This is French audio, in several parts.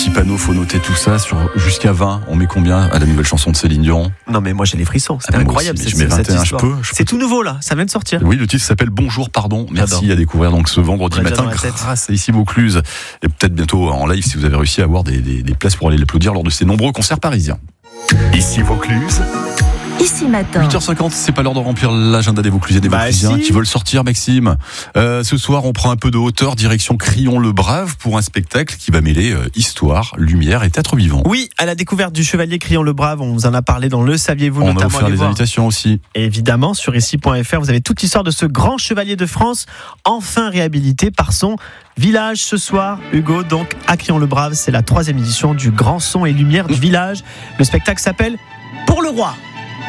petit panneau, faut noter tout ça. Sur jusqu'à 20, on met combien à la nouvelle chanson de Céline Dion? Non mais moi j'ai les frissons, c'est incroyable. Je mets 21, je peux. C'est tout nouveau là, ça vient de sortir. Oui, le titre s'appelle Bonjour, pardon. Merci. J'adore. À découvrir donc ce vendredi matin grâce à Ici Vaucluse. Et peut-être bientôt en live si vous avez réussi à avoir des places pour aller l'applaudir lors de ces nombreux concerts parisiens. Ici Vaucluse. Ici Matin. 8h50, c'est pas l'heure de remplir l'agenda des Vauclusiens et des Vauclusiens qui veulent sortir, Maxime. Ce soir, on prend un peu de hauteur, direction Crillon-le-Brave pour un spectacle qui va mêler histoire, lumière et théâtre vivant. Oui, à la découverte du Chevalier Crillon-le-Brave, on vous en a parlé dans Le Saviez-vous, on notamment. a offert les invitations aussi. Évidemment, sur ici.fr, vous avez toute l'histoire de ce grand chevalier de France, enfin réhabilité par son village ce soir. Hugo, donc, à Crillon-le-Brave, c'est la 3e édition du Grand Son et Lumière du village. Le spectacle s'appelle Pour le Roi.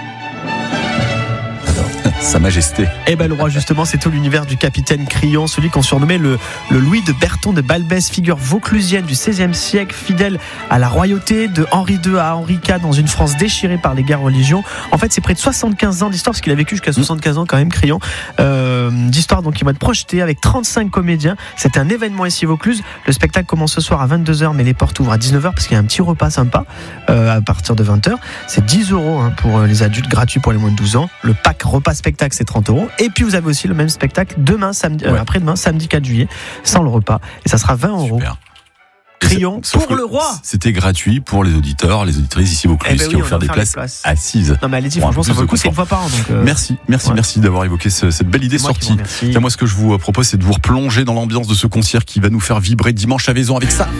Sa Majesté. Et ben le roi, justement, c'est tout l'univers du capitaine Crillon, celui qu'on surnommait le Louis de Berton de Balbès, figure vauclusienne du XVIe siècle, fidèle à la royauté, de Henri II à Henri IV, dans une France déchirée par les guerres religions. En fait, c'est près de 75 ans d'histoire, parce qu'il a vécu jusqu'à 75 ans quand même, Crillon, d'histoire donc qui va être projetée avec 35 comédiens. C'est un événement ici Vaucluse. Le spectacle commence ce soir à 22h, mais les portes ouvrent à 19h, parce qu'il y a un petit repas sympa à partir de 20h. C'est 10 € pour les adultes, gratuit pour les moins de 12 ans. Le pack repas spectacle, c'est 30 €. Et puis vous avez aussi le même spectacle demain, après-demain, samedi 4 juillet, sans le repas. Et ça sera 20 €. Super. Crillon pour le roi. C'était gratuit pour les auditeurs, les auditrices ici Vaucluse qui ont offert des places assises. Non mais allez-y, franchement, ça vaut le coup, c'est une fois par an. Donc Merci d'avoir évoqué cette belle idée sortie. Moi, ce que je vous propose, c'est de vous replonger dans l'ambiance de ce concert qui va nous faire vibrer dimanche à Vaison avec ça.